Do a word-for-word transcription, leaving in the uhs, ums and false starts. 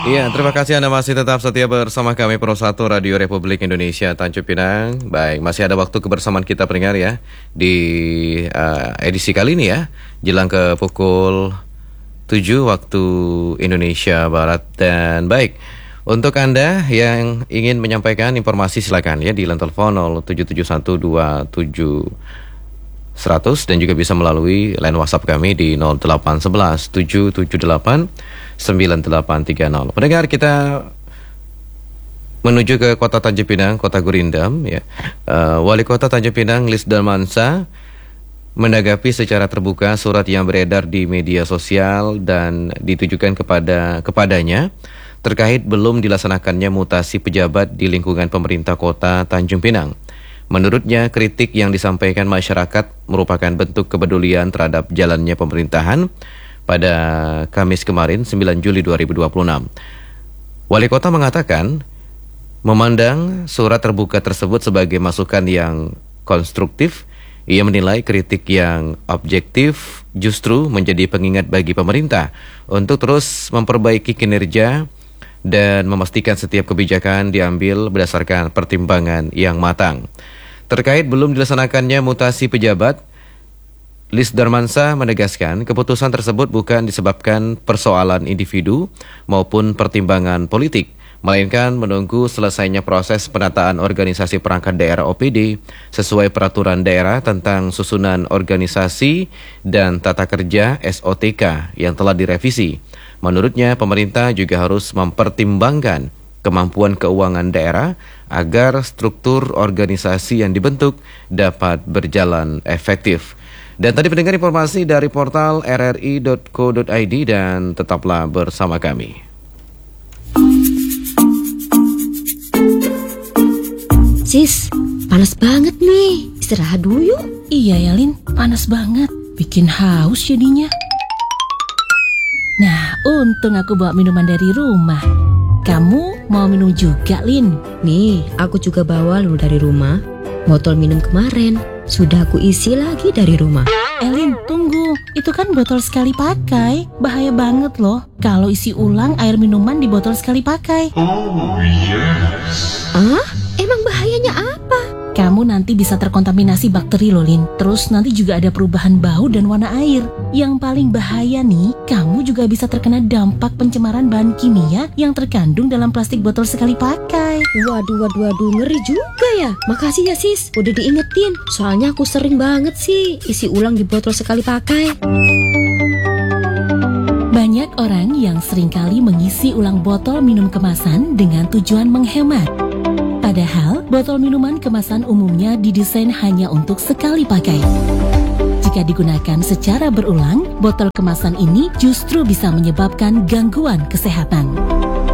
Iya, terima kasih Anda masih tetap setia bersama kami Pro satu Radio Republik Indonesia Tanjung Pinang. Baik, masih ada waktu kebersamaan kita pendengar ya di uh, edisi kali ini ya, jelang ke pukul tujuh waktu Indonesia Barat. Dan baik, untuk Anda yang ingin menyampaikan informasi silakan ya di line telepon nol tujuh tujuh satu dua tujuh seratus dan juga bisa melalui line WhatsApp kami di nol delapan satu satu tujuh tujuh delapan sembilan delapan tiga nol. Pendengar, kita menuju ke kota Tanjung Pinang, kota Gurindam ya. Uh, Wali Kota Tanjung Pinang Lis Darmansyah menanggapi secara terbuka surat yang beredar di media sosial dan ditujukan kepada kepadanya terkait belum dilaksanakannya mutasi pejabat di lingkungan pemerintah kota Tanjung Pinang. Menurutnya, kritik yang disampaikan masyarakat merupakan bentuk kepedulian terhadap jalannya pemerintahan pada Kamis kemarin, sembilan Juli dua ribu dua puluh enam. Wali Kota mengatakan, memandang surat terbuka tersebut sebagai masukan yang konstruktif. Ia menilai kritik yang objektif justru menjadi pengingat bagi pemerintah untuk terus memperbaiki kinerja dan memastikan setiap kebijakan diambil berdasarkan pertimbangan yang matang. Terkait belum dilaksanakannya mutasi pejabat, Lis Darmansyah menegaskan keputusan tersebut bukan disebabkan persoalan individu maupun pertimbangan politik, melainkan menunggu selesainya proses penataan organisasi perangkat daerah O P D sesuai peraturan daerah tentang susunan organisasi dan tata kerja S O T K yang telah direvisi. Menurutnya, pemerintah juga harus mempertimbangkan kemampuan keuangan daerah agar struktur organisasi yang dibentuk dapat berjalan efektif. Dan tadi pendengar informasi dari portal r r i dot co dot i d dan tetaplah bersama kami. Sis, panas banget nih. Istirahat dulu yuk. Iya ya Lin, panas banget. Bikin haus jadinya. Nah, untung aku bawa minuman dari rumah. Kamu mau minum juga, Lin? Nih, aku juga bawa dulu dari rumah. Botol minum kemarin sudah aku isi lagi dari rumah. Eh Lin, tunggu. Itu kan botol sekali pakai. Bahaya banget loh kalau isi ulang air minuman di botol sekali pakai. Oh yes. Ah? Emang bahayanya apa? Kamu nanti bisa terkontaminasi bakteri loh, Lin. Terus nanti juga ada perubahan bau dan warna air. Yang paling bahaya nih, kamu juga bisa terkena dampak pencemaran bahan kimia yang terkandung dalam plastik botol sekali pakai. Waduh, waduh, waduh, ngeri juga ya. Makasih ya sis, udah diingetin. Soalnya aku sering banget sih isi ulang di botol sekali pakai. Banyak orang yang seringkali mengisi ulang botol minum kemasan dengan tujuan menghemat. Padahal, botol minuman kemasan umumnya didesain hanya untuk sekali pakai. Jika digunakan secara berulang, botol kemasan ini justru bisa menyebabkan gangguan kesehatan.